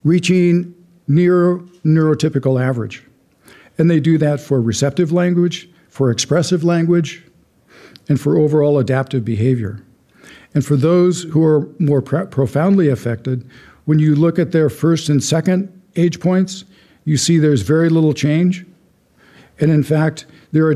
reaching near neurotypical average. And they do that for receptive language, for expressive language, and for overall adaptive behavior. And for those who are more profoundly affected, when you look at their first and second age points, you see there's very little change. And in fact,